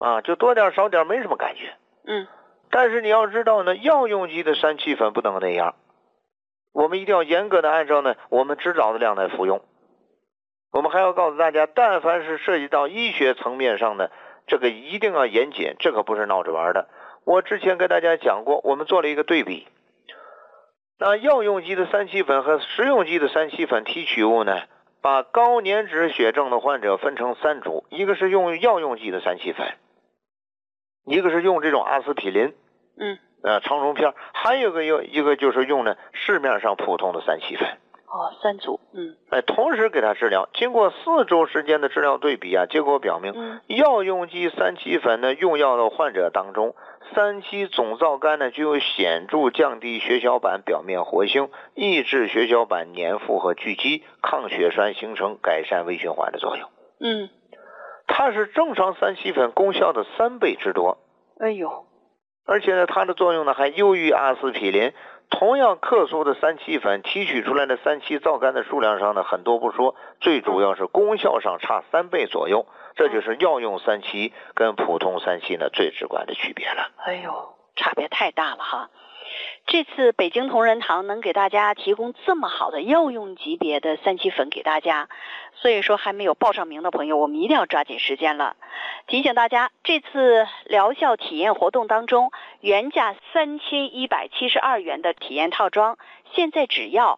就多点少点没什么感觉。但是你要知道呢，药用级的三七粉不能那样，我们一定要严格的按照呢我们指导的量来服用。我们还要告诉大家，但凡是涉及到医学层面上的，这个一定要严谨，这可不是闹着玩的。我之前跟大家讲过，我们做了一个对比。那药用级的三七粉和食用级的三七粉提取物呢，把高粘脂血症的患者分成3组，一个是用药用级的三七粉，一个是用这种阿司匹林，长虫片，还有一个就是用呢市面上普通的三七粉。 3组。 同时给他治疗，经过4周时间的治疗对比结果表明，药用级三七粉呢用药的患者当中，三七总皂苷呢具有显著降低血小板表面活性、抑制血小板粘附和聚集、抗血栓形成、改善微循环的作用。它是正常三七粉功效的3倍之多。而且呢，它的作用呢还优于阿司匹林。同样克数的三七粉提取出来的三七皂苷的数量上呢很多不说，最主要是功效上差3倍左右，这就是药用三七跟普通三七呢最直观的区别了。 差别太大了哈。这次北京同仁堂能给大家提供这么好的药用级别的三七粉给大家，所以说还没有报上名的朋友，我们一定要抓紧时间了。提醒大家，这次疗效体验活动当中，原价3172元的体验套装，现在只要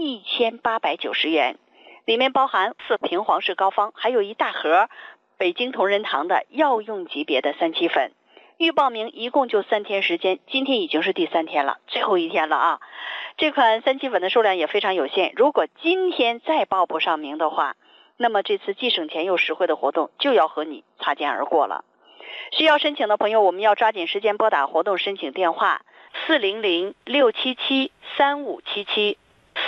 1890元，里面包含4瓶皇氏膏方，还有一大盒北京同仁堂的药用级别的三七粉。预报名一共就3天时间，今天已经是第3天了，最后一天了啊！这款三七粉的数量也非常有限，如果今天再报不上名的话，那么这次既省钱又实惠的活动就要和你擦肩而过了。需要申请的朋友，我们要抓紧时间拨打活动申请电话400-677-3577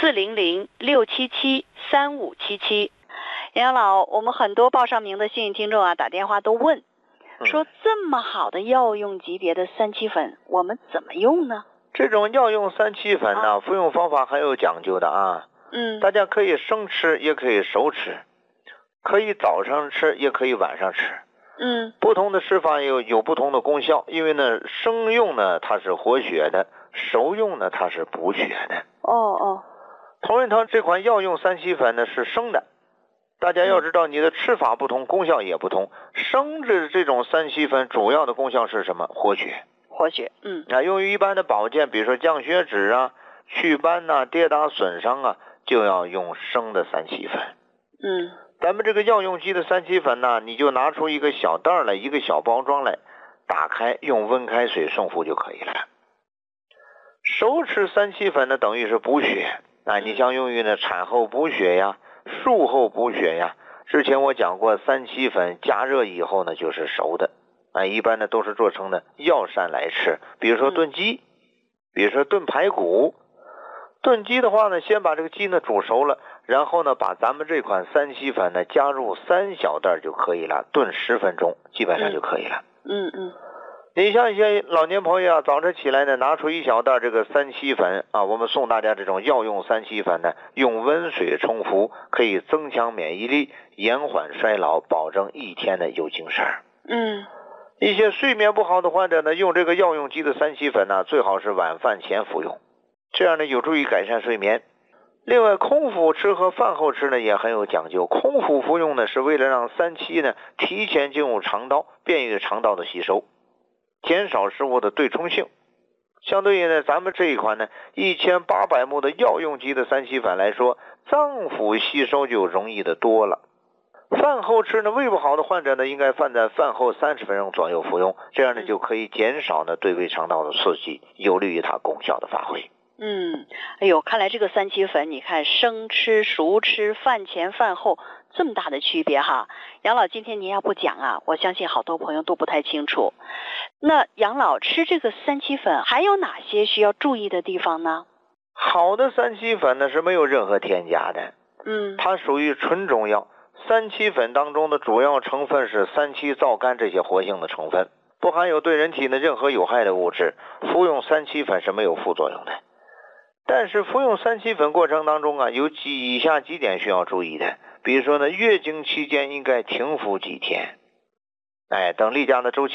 400-677-3577。杨老，我们很多报上名的幸运听众打电话都问说，这么好的药用级别的三七粉我们怎么用呢？ 这种药用三七粉呢，服用方法还有讲究的大家可以生吃也可以熟吃，可以早上吃也可以晚上吃。不同的吃法有不同的功效，因为呢生用呢它是活血的，熟用呢它是补血的。同仁堂这款药用三七粉呢是生的，大家要知道你的吃法不同，功效也不同。生这种三七粉主要的功效是什么？活血。用于一般的保健，比如说降血脂祛斑跌打损伤就要用生的三七粉。咱们这个药用级的三七粉呢，你就拿出一个小袋来，一个小包装来，打开用温开水送服就可以了。熟吃三七粉呢，等于是补血你像用于呢产后补血术后补血之前我讲过，三七粉加热以后呢就是熟的一般呢都是做成呢药膳来吃，比如说炖鸡，比如说炖排骨。炖鸡的话呢，先把这个鸡呢煮熟了，然后呢把咱们这款三七粉呢加入3小袋就可以了，炖10分钟基本上就可以了。你像一些老年朋友早晨起来呢，拿出1小袋这个三七粉我们送大家这种药用三七粉呢，用温水冲服，可以增强免疫力，延缓衰老，保证1天的有精神。一些睡眠不好的患者呢，用这个药用级的三七粉呢，最好是晚饭前服用，这样呢有助于改善睡眠。另外，空腹吃和饭后吃呢也很有讲究。空腹服用呢是为了让三七呢提前进入肠道，便于肠道的吸收，减少食物的对冲性。相对于呢咱们这一款呢1800目的药用级的三七粉来说，脏腑吸收就容易的多了。饭后吃呢，胃不好的患者呢，应该放在饭后30分钟左右服用，这样呢就可以减少呢对胃肠道的刺激，有利于它功效的发挥。 看来这个三七粉，你看生吃、熟吃、饭前饭后这么大的区别哈。杨老，今天您要不讲我相信好多朋友都不太清楚。那杨老吃这个三七粉还有哪些需要注意的地方呢？ 好的三七粉呢是没有任何添加的，它属于纯中药。三七粉当中的主要成分是三七皂苷这些活性的成分，不含有对人体的任何有害的物质，服用三七粉是没有副作用的。但是服用三七粉过程当中有以下几点需要注意的，比如说呢，月经期间应该停服几天，等例假的周期